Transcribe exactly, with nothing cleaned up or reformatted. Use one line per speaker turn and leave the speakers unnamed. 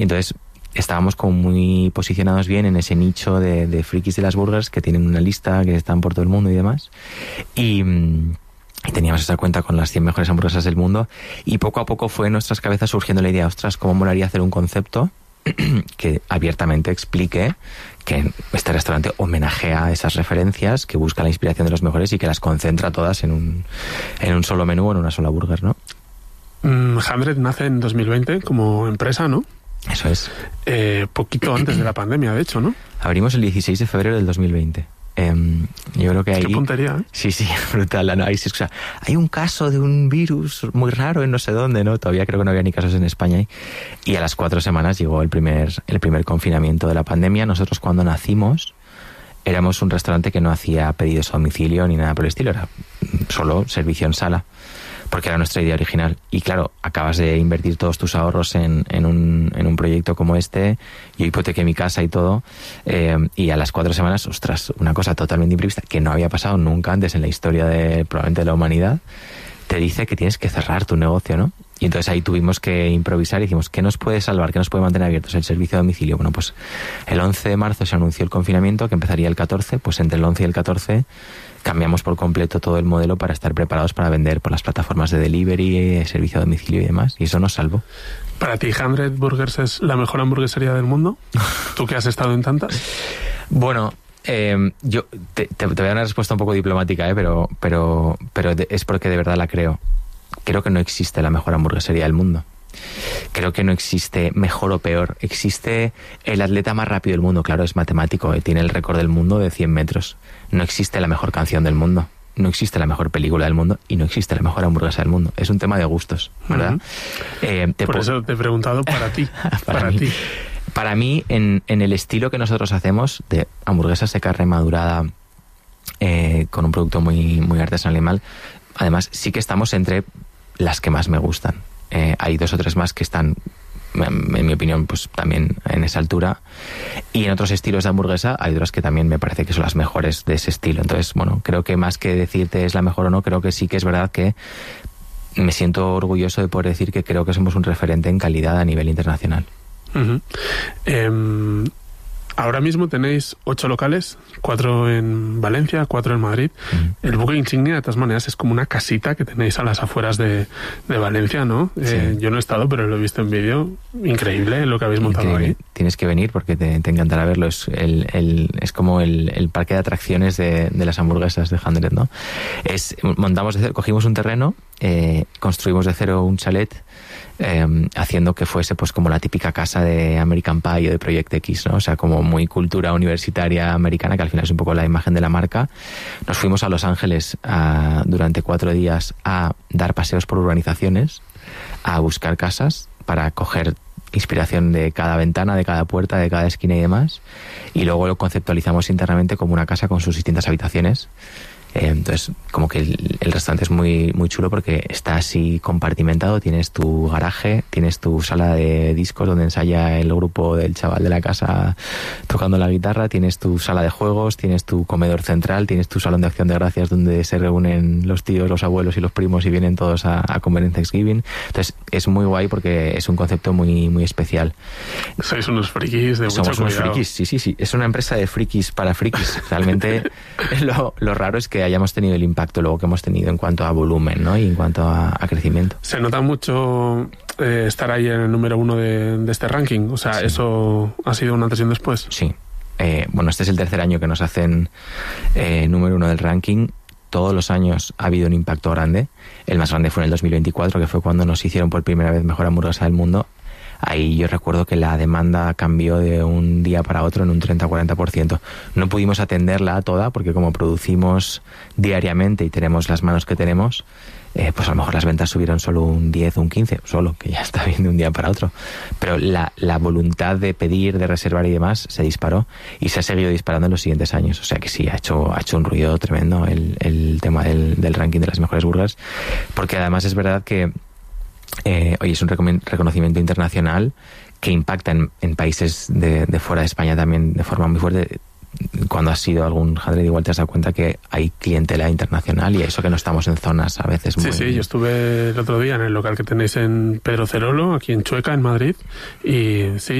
Y entonces estábamos como muy posicionados bien en ese nicho de, de frikis de las burgers, que tienen una lista, que están por todo el mundo y demás. Y, y teníamos esa cuenta con las cien mejores hamburguesas del mundo. Y poco a poco fue en nuestras cabezas surgiendo la idea, ostras, ¿cómo molaría hacer un concepto que abiertamente explique que este restaurante homenajea a esas referencias, que busca la inspiración de los mejores y que las concentra todas en un, en un solo menú o en una sola burger, ¿no?
Mm, Hundred nace en dos mil veinte como empresa, ¿no?
Eso es.
Eh, poquito antes de la pandemia, de hecho, ¿no?
Abrimos el dieciséis de febrero del dos mil veinte. Eh, yo creo que ahí...
Qué puntería, ¿eh?
Sí, sí, brutal. No, hay, o sea, hay un caso de un virus muy raro en no sé dónde, ¿no? Todavía creo que no había ni casos en España. Y a las cuatro semanas llegó el primer, el primer confinamiento de la pandemia. Nosotros cuando nacimos éramos un restaurante que no hacía pedidos a domicilio ni nada por el estilo. Era solo servicio en sala, porque era nuestra idea original. Y claro, acabas de invertir todos tus ahorros en, en, un, en un proyecto como este. Yo hipotequé mi casa y todo. Eh, y a las cuatro semanas, ostras, una cosa totalmente imprevista, que no había pasado nunca antes en la historia de probablemente de la humanidad, te dice que tienes que cerrar tu negocio, ¿no? Y entonces ahí tuvimos que improvisar y dijimos, ¿qué nos puede salvar? ¿Qué nos puede mantener abiertos? El servicio a domicilio. Bueno, pues el once de marzo se anunció el confinamiento, que empezaría el catorce. Pues entre el once y el catorce cambiamos por completo todo el modelo para estar preparados para vender por las plataformas de delivery, servicio a domicilio y demás. Y eso nos salvó.
¿Para ti Hundred Burgers es la mejor hamburguesería del mundo? ¿Tú que has estado en tantas?
Bueno... Eh, yo te, te, te voy a dar una respuesta un poco diplomática, ¿eh? pero, pero, pero de, es porque de verdad la creo. Creo que no existe la mejor hamburguesería del mundo. Creo que no existe mejor o peor. Existe el atleta más rápido del mundo, claro, es matemático, eh, tiene el récord del mundo de cien metros. No existe la mejor canción del mundo, no existe la mejor película del mundo y no existe la mejor hamburguesa del mundo. Es un tema de gustos, ¿verdad? Uh-huh. eh, te
Por po- eso te he preguntado para ti. para, para ti.
Para mí, en, en el estilo que nosotros hacemos de hamburguesas de carne madurada eh, con un producto muy, muy artesanal y mal, además sí que estamos entre las que más me gustan. Eh, hay dos o tres más que están, en, en mi opinión, pues también en esa altura. Y en otros estilos de hamburguesa hay otras que también me parece que son las mejores de ese estilo. Entonces, bueno, creo que más que decirte es la mejor o no, creo que sí que es verdad que me siento orgulloso de poder decir que creo que somos un referente en calidad a nivel internacional.
Uh-huh. Eh, ahora mismo tenéis ocho locales, cuatro en Valencia, cuatro en Madrid. Uh-huh. El buque insignia, de todas maneras, es como una casita que tenéis a las afueras de, de Valencia, ¿no? Sí. Eh, yo no he estado, pero lo he visto en vídeo. Increíble lo que habéis montado ahí.
Tienes que venir porque te, te encantará verlo. Es, el, el, es como el, el parque de atracciones de, de las hamburguesas de Hundred, ¿no? Es, montamos, de cero, cogimos un terreno, eh, construimos de cero un chalet, Eh, haciendo que fuese pues como la típica casa de American Pie o de Project X, ¿no? O sea, como muy cultura universitaria americana, que al final es un poco la imagen de la marca. Nos fuimos a Los Ángeles a, durante cuatro días a dar paseos por urbanizaciones, a buscar casas para coger inspiración de cada ventana, de cada puerta, de cada esquina y demás, y luego lo conceptualizamos internamente como una casa con sus distintas habitaciones. Eh, entonces, como que el, el restaurante es muy muy chulo porque está así compartimentado. Tienes tu garaje, tienes tu sala de discos donde ensaya el grupo del chaval de la casa tocando la guitarra, tienes tu sala de juegos, tienes tu comedor central, tienes tu salón de acción de gracias donde se reúnen los tíos, los abuelos y los primos y vienen todos a, a comer en Thanksgiving. Entonces, es muy guay porque es un concepto muy muy especial.
Sois unos frikis de mucho
Somos unos
cuidado.
frikis, sí, sí, sí. Es una empresa de frikis para frikis. Realmente lo, lo raro es que hayamos tenido el impacto luego que hemos tenido en cuanto a volumen, ¿no? Y en cuanto a, a crecimiento.
Se nota mucho eh, estar ahí en el número uno de, de este ranking. O sea, sí. ¿Eso ha sido un antes y un después?
Sí. Eh, bueno, este es el tercer año que nos hacen eh, número uno del ranking. Todos los años ha habido un impacto grande. El más grande fue en el dos mil veinticuatro, que fue cuando nos hicieron por primera vez mejor hamburguesa del mundo. Ahí yo recuerdo que la demanda cambió de un día para otro en un treinta a cuarenta por ciento. No pudimos atenderla toda porque como producimos diariamente y tenemos las manos que tenemos, eh, pues a lo mejor las ventas subieron solo un diez o un quince, solo, que ya está bien de un día para otro. Pero la, la voluntad de pedir, de reservar y demás se disparó y se ha seguido disparando en los siguientes años. O sea que sí, ha hecho, ha hecho un ruido tremendo el, el tema del, del ranking de las mejores burgers, porque además es verdad que Eh, oye, es un reconocimiento internacional que impacta en, en países de, de fuera de España también de forma muy fuerte. cuando has ido a algún handred igual te has dado cuenta que hay clientela internacional y eso que no estamos en zonas a veces muy...
Sí, sí, yo estuve el otro día en el local que tenéis en Pedro Cerolo, aquí en Chueca, en Madrid, y sí,